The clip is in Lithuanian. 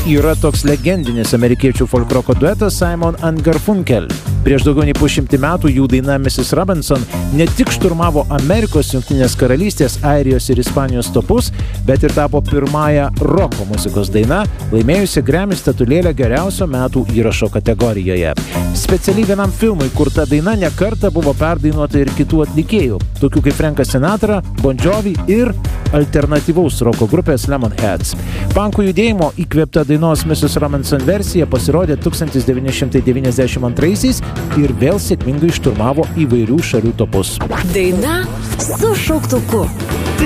yra toks legendinis amerikiečių folkroko duetas Simon and Garfunkel. Prieš daugiau nei 100 metų jų daina Mrs. Robinson ne tik šturmavo Amerikos, Jungtinės karalystės, Airijos ir Ispanijos topus, bet ir tapo pirmąją roko muzikos daina, laimėjusi Grammy statulėlę geriausio metų įrašo kategorijoje. Specialiai vienam filmui kurta daina ne kartą buvo perdainuota ir kitų atlikėjų, tokių kaip Frankas Sinatra, Bon Jovi ir alternatyvaus roko grupės Lemonheads. Punkų judėjimo įkvėpta dainos Mrs. Robinson versija pasirodė 1992 ir vėl sėkmingai šturmavo įvairių šalių topus. Daina su šauktuku.